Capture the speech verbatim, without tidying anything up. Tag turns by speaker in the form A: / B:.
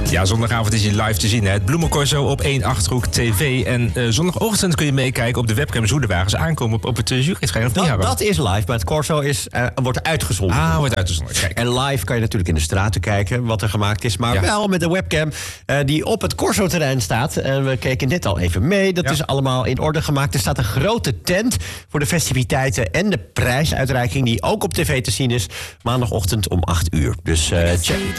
A: Ja, zondagavond is hij live te zien. Hè? Het Bloemencorso op één Achterhoek T V. En uh, zondagochtend kun je meekijken op de webcam hoe de wagens aankomen op, op het uh, juryschijn. Of niet,
B: dat, dat is live, maar het Corso is, uh, wordt uitgezonden.
A: Ah, wordt uitgezonden. Kijk.
B: En live kan je natuurlijk in de straten kijken wat er gemaakt is. Maar ja. wel met de webcam uh, die op het Corso-terrein staat. En we keken net al even mee. Dat ja. is allemaal in orde gemaakt. Er staat een grote tent voor de festiviteiten en de prijsuitreiking die ook op tv te zien is. Maandagochtend om acht uur. Dus uh, check.